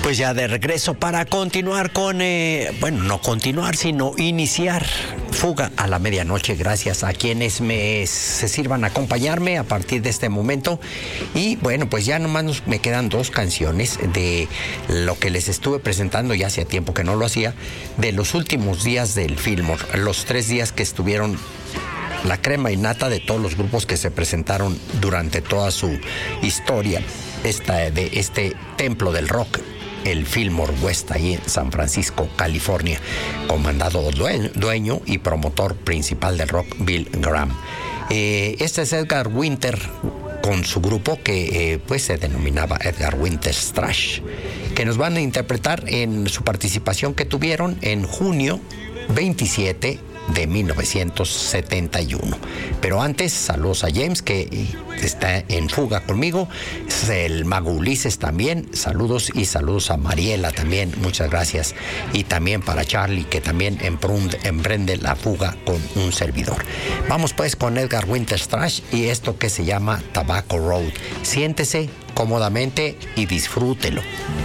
Pues ya de regreso para continuar con, no continuar, sino iniciar Fuga a la Medianoche. Gracias a quienes se sirvan a acompañarme a partir de este momento. Y bueno, pues ya nomás me quedan dos canciones de lo que les estuve presentando, ya hacía tiempo que no lo hacía, de los últimos días del Fillmore, los 3 días que estuvieron la crema y nata de todos los grupos que se presentaron durante toda su historia de este templo del rock, el Fillmore West, ahí en San Francisco, California, comandado dueño y promotor principal del rock, Bill Graham. Este es Edgar Winter con su grupo que pues se denominaba Edgar Winter's Trash, que nos van a interpretar en su participación que tuvieron en junio 27 de 1971. Pero antes, saludos a James, que está en fuga conmigo, es el Mago Ulises también, saludos, y saludos a Mariela también, muchas gracias, y también para Charlie, que también emprende la fuga con un servidor. Vamos pues con Edgar Winter's Trash y esto que se llama Tobacco Road. Siéntese cómodamente y disfrútelo.